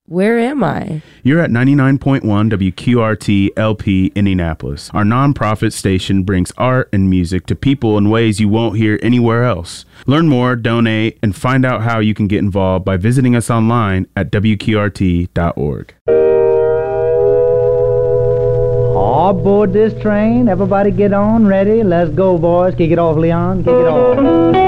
Where am I? You're at 99.1 WQRT LP Indianapolis. Our nonprofit station brings art and music to people in ways you won't hear anywhere else. Learn more, donate, and find out how you can get involved by visiting us online at WQRT.org. All aboard this train. Everybody get on, ready. Let's go, boys. Kick it off, Leon. Kick it off.